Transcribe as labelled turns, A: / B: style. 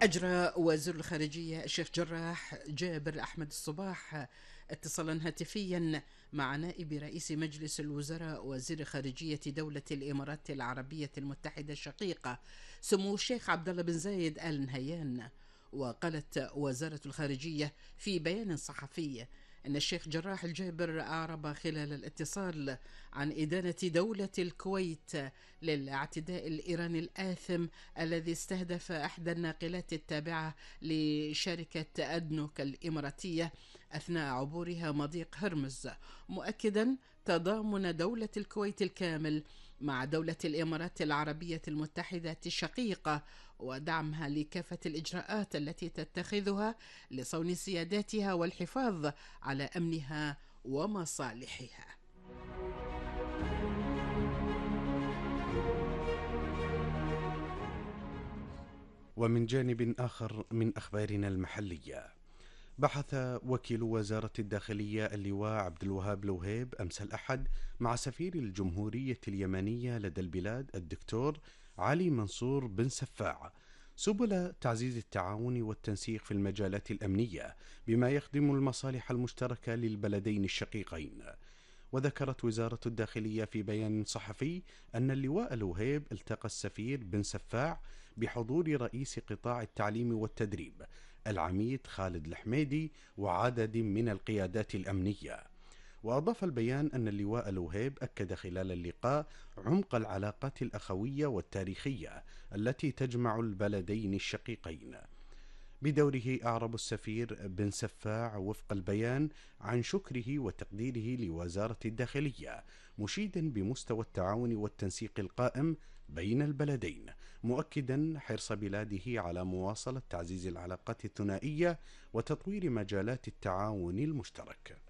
A: أجرى وزير الخارجية الشيخ جراح جابر أحمد الصباح اتصالا هاتفيا مع نائب رئيس مجلس الوزراء وزير خارجية دولة الإمارات العربية المتحدة الشقيقة سمو الشيخ عبد الله بن زايد آل نهيان. وقالت وزارة الخارجية في بيان صحفي أن الشيخ جراح الجابر أعرب خلال الاتصال عن إدانة دولة الكويت للاعتداء الإيراني الآثم الذي استهدف إحدى الناقلات التابعة لشركة أدنوك الإماراتية أثناء عبورها مضيق هرمز، مؤكدا تضامن دولة الكويت الكامل مع دولة الإمارات العربية المتحدة الشقيقة ودعمها لكافة الإجراءات التي تتخذها لصون سياداتها والحفاظ على أمنها ومصالحها.
B: ومن جانب آخر من أخبارنا المحلية، بحث وكيل وزارة الداخلية اللواء عبد الوهاب لوهيب أمس الأحد مع سفير الجمهورية اليمنية لدى البلاد الدكتور علي منصور بن سفاع سبل تعزيز التعاون والتنسيق في المجالات الأمنية بما يخدم المصالح المشتركة للبلدين الشقيقين. وذكرت وزارة الداخلية في بيان صحفي أن اللواء لوهيب التقى السفير بن سفاع بحضور رئيس قطاع التعليم والتدريب العميد خالد الحميدي وعدد من القيادات الأمنية. وأضاف البيان أن اللواء لوهيب أكد خلال اللقاء عمق العلاقات الأخوية والتاريخية التي تجمع البلدين الشقيقين. بدوره أعرب السفير بن سفاع وفق البيان عن شكره وتقديره لوزارة الداخلية، مشيدا بمستوى التعاون والتنسيق القائم بين البلدين، مؤكدا حرص بلاده على مواصلة تعزيز العلاقات الثنائية وتطوير مجالات التعاون المشترك.